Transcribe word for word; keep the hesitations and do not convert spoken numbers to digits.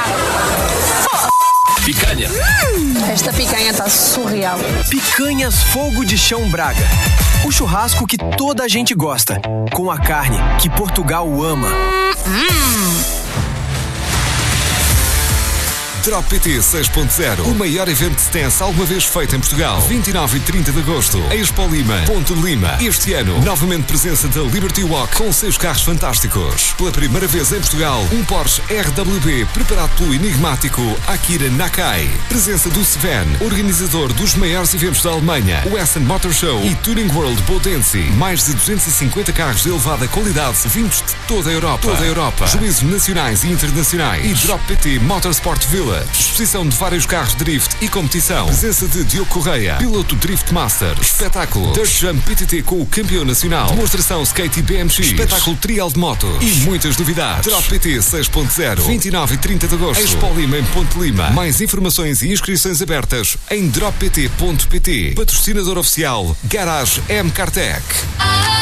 Picanha. Hum, esta picanha tá surreal. Picanhas Fogo de Chão Braga. O churrasco que toda a gente gosta, com a carne que Portugal ama. Hum. Drop P T seis ponto zero, o maior evento de stance alguma vez feito em Portugal. vinte e nove e trinta de agosto, Expo Lima, Ponte de Lima. Este ano, novamente presença da Liberty Walk com seis carros fantásticos. Pela primeira vez em Portugal, um Porsche R W B preparado pelo enigmático Akira Nakai. Presença do Sven, organizador dos maiores eventos da Alemanha, o Essen Motor Show e Touring World Bodense. Mais de duzentos e cinquenta carros de elevada qualidade vindos de toda a Europa. Toda a Europa. Juízos nacionais e internacionais. E Drop P T Motorsport Village. Exposição de vários carros de drift e competição. Presença de Diogo Correia, piloto Drift Master. Espetáculo Dirt Jump P T T com o campeão nacional. Demonstração Skate e B M X. Espetáculo Trial de moto. E muitas novidades. Drop P T seis ponto zero. vinte e nove e trinta de agosto. Expo Lima em Ponte Lima. Mais informações e inscrições abertas em drop p t ponto p t. Patrocinador oficial Garage M Cartec.